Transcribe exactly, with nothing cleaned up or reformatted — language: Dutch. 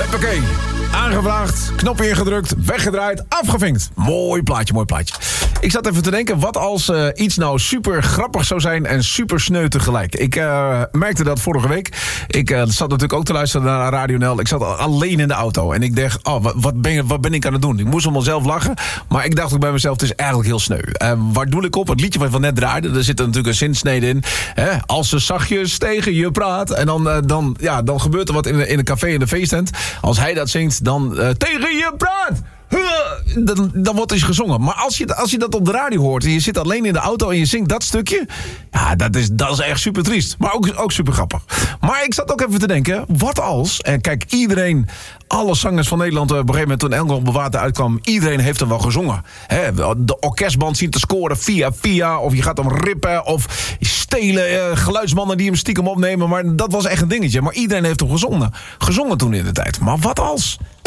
Huppakee. Aangevraagd, knop ingedrukt, weggedraaid, afgevinkt. Mooi plaatje, mooi plaatje. Ik zat even te denken, wat als uh, iets nou super grappig zou zijn en super sneu tegelijk? Ik uh, merkte dat vorige week. Ik uh, zat natuurlijk ook te luisteren naar Radio N L. Ik zat alleen in de auto en ik dacht, oh, wat ben, je, wat ben ik aan het doen? Ik moest om mezelf lachen, maar ik dacht ook bij mezelf, het is eigenlijk heel sneu. Uh, waar doe ik op? Het liedje wat we net draaiden, er zit er natuurlijk een zinsnede in. Hè? Als ze zachtjes tegen je praat en dan, uh, dan, ja, dan gebeurt er wat in, in een café in de feesttent. Als hij dat zingt, dan uh, tegen je praat! Dan, dan wordt er iets gezongen. Maar als je, als je dat op de radio hoort en je zit alleen in de auto en je zingt dat stukje, ja, dat is, dat is echt super triest. Maar ook, ook super grappig. Maar ik zat ook even te denken, wat als, en kijk, iedereen, alle zangers van Nederland, op een gegeven moment toen Engelman Bewaarde uitkwam, iedereen heeft er wel gezongen. He, de orkestband zien te scoren via via, of je gaat hem rippen, of stelen, eh, geluidsmannen die hem stiekem opnemen. Maar dat was echt een dingetje. Maar iedereen heeft hem gezongen. Gezongen toen in de tijd. Maar wat als?